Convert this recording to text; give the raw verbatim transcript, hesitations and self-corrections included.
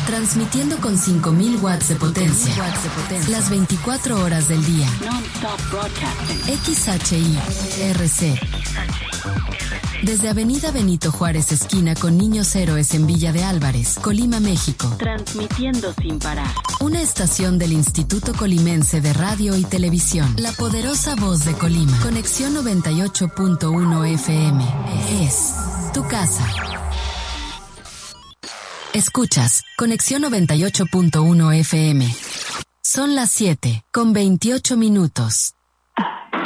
Transmitiendo con cinco mil watts de potencia. Las veinticuatro horas del día. X H I R C. Desde Avenida Benito Juárez, esquina con Niños Héroes en Villa de Álvarez, Colima, México. Transmitiendo sin parar. Una estación del Instituto Colimense de Radio y Televisión. La poderosa voz de Colima. Conexión noventa y ocho punto uno F M. Es tu casa. Escuchas Conexión noventa y ocho punto uno F M. Son las siete con veintiocho minutos.